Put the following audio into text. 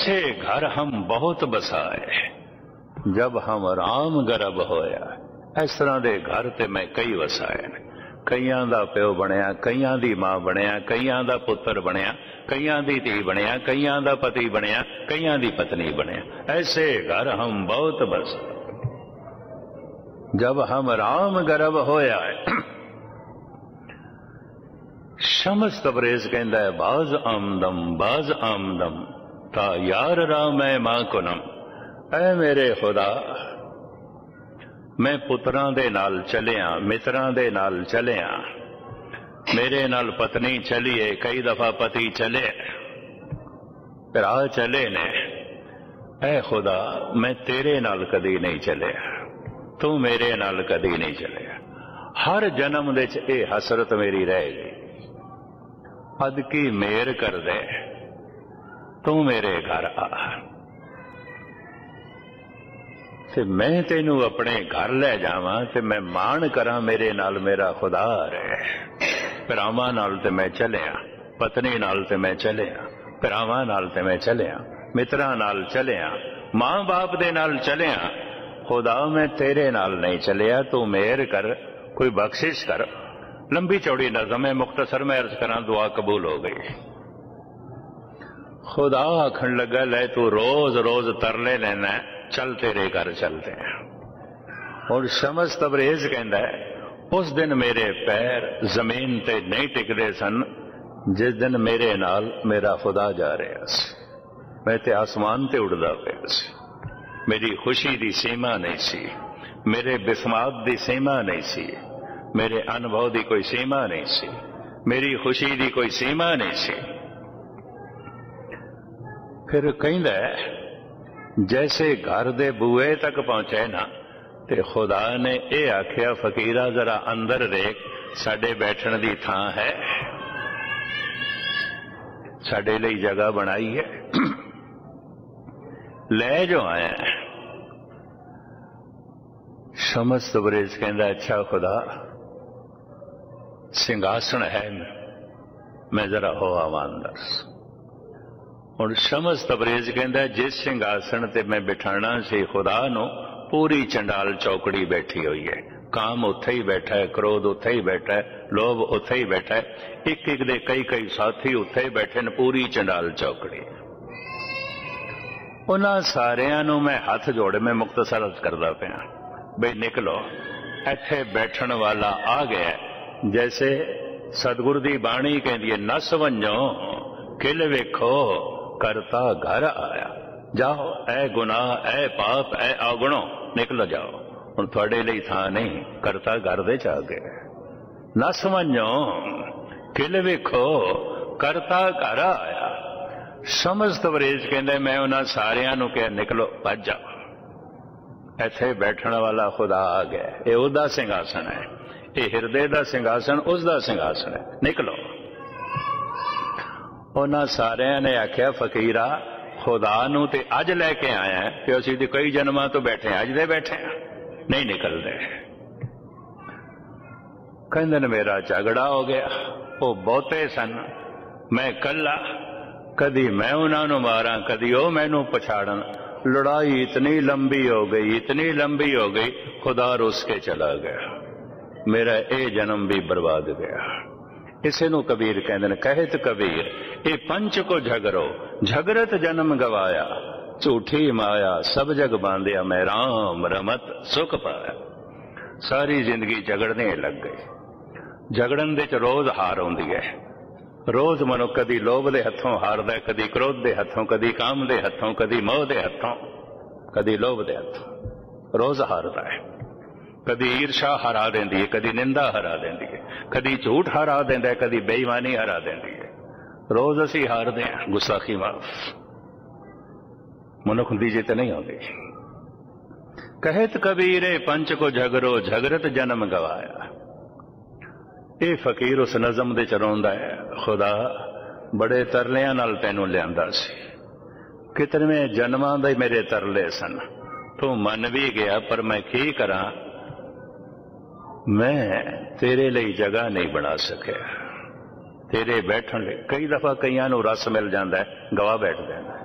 ऐसे घर हम बहुत बसाए जब हम राम गर्भ होया। इस तरह के घर ते मैं कई वसाए ने। कईयां दा प्यो बनया, कईयां दी मां बनया, कईयां दा पुत्र बनया, कईयां दी धी बनया, कईयां दा पति बनया, कईयां दी पत्नी बनया। ऐसे घर हम बहुत बसाए जब हम राम गर्भ होया है। शमस तबरेज कहता है बाज आमदम ता यार राम है मां कुनम। ऐ मेरे खुदा, मैं पुत्रां दे नाल चलिया, मित्रां दे नाल चलिया, मेरे नाल पत्नी चली है, कई दफा पति चले, भरा चले ने। ऐ खुदा, मैं तेरे नाल कदी नहीं चलिया, तू मेरे नाल कदी नहीं चलिया। हर जन्म दे च ये हसरत मेरी रह गई, अद की मेर कर दे, तू मेरे घर आ ते मैं तेनू अपने घर ले जावां ते मैं मान करा मेरे नाल मेरा खुदा रहे। भरावां नाल ते मैं चलिया, पत्नी नाल ते मैं चलिया, भरावां नाल ते मैं चलिया, मित्रां नाल चलिया, मां बाप दे नाल चलिया। खुदा मैं तेरे नाल नहीं चलिया, तू मेहर कर, कोई बख्शिश कर। लंबी चौड़ी नज़म है, मुख्तसर में अर्ज करा, दुआ कबूल हो गई। खुदा आखन लगा, ले तू रोज रोज तरले लेना, चल तेरे घर चलते हैं। और शमस तबरेज कहता है उस दिन मेरे पैर जमीन ते नहीं टिकते सन जिस दिन मेरे नाल मेरा खुदा जा रहा सी। मैं ते आसमान ते उड़दा पिया सी। मेरी खुशी दी सीमा नहीं सी, मेरे बिस्मात दी सीमा नहीं सी, मेरे अनुभव दी कोई सीमा नहीं सी, मेरी खुशी दी कोई सीमा नहीं सी। फिर कहंदा जैसे घर दे बूए तक पहुंचे ना, ते खुदा ने यह आख्या फकीरा जरा अंदर देख, साडे बैठण दी थां है, साडे लई जगह बनाई है, ले जो आया। शमस तबरेज कहंदा अच्छा खुदा, सिंहासन है, मैं जरा हो आवां अंदर। और शमस तबरेज कहता जिस सिंहासन ते मैं बिठाना सी खुदा नो, पूरी चंडाल चौकड़ी बैठी हुई है। काम उत्थे ही बैठा है, क्रोध उत्थे ही बैठा है, लोभ उत्थे ही बैठा है, एक एक दे कई कई साथी उत्थे ही बैठे न, पूरी चंडाल चौकड़ी। उन्हां सारियां नूं मैं हथ जोड़े, मैं मुख्तसर करदा पिया बई निकलो, इत्थे बैठण वाला आ गया। जैसे सतगुर दी बाणी कहंदी है, नस वंजो किल वेखो करता घर आया। जाओ ऐ गुनाह, ऐ पाप, ऐ अवगुणो, निकल जाओ, हुण तुहाडे लई थां नहीं, करता घर दे च आ गया। नस वंजो किल वेखो करता घर आया। समझ तबरेज कहंदे मैं उन्हां सारियां नूं कहा निकलो, भज जाओ, इत्थे बैठण वाला खुदा आ गया। ये उहदा सिंघासन है, ये हिरदे दा सिंघासन उसदा सिंघासन है, निकलो। उन्हां सारियां ने आख्या फकीरा, खुदा नूं ते अज लैके आया है, कि असीं ते कई जन्मां तो बैठे हैं, अज दे बैठे हैं, नहीं निकलते। कहंदे ने मेरा झगड़ा हो गया, वो बहुते सन, मैं कला, कदी मैं उन्हां नूं मारां, कदी वो मैनूं पछाड़न। लड़ाई इतनी लंबी हो गई, इतनी लंबी हो गई, खुदा रुस के चला गया, मेरा ये जन्म भी बर्बाद गया। इसे नूं कबीर कहंदे ने, कहत कबीर ये पंच को झगरो, झगरत जन्म गवाया, झूठी माया सब जग बांधिया, मैं राम रमत सुख पाया। सारी जिंदगी झगड़ने लग गई। झगड़न दे च रोज हार आउंदी है, रोज मनो कदी लोभ दे हथों हारदा, कदी क्रोध दे हथों, कदी काम दे हथों, कदी मोह दे हथों, कदी लोभ दे हथों, रोज हारदा है। कदी ईर्षा हरा देंदी है, कदी निंदा हरा देंदी है, कदी झूठ हरा देंदा है, कदी बेईमानी हरा देंदी है। रोज असी हारदे हैं। गुस्साखी माफ मनुख दी जित नहीं होती। कहत कबीरे पंच को झगरो, झगरत जन्म गवाया। ये फकीर उस नज़म दे च रोंदा है, खुदा बड़े तरलियां नाल तैनूं लियांदा सी, कितने जन्मां दे मेरे तरले सन, तू मन भी गया, पर मैं की करां, मैं तेरे लिए जगह नहीं बना सकिया, तेरे बैठण लिए। कई दफा कईयां नूं रस मिल जाता है, गवा बैठ जाता है,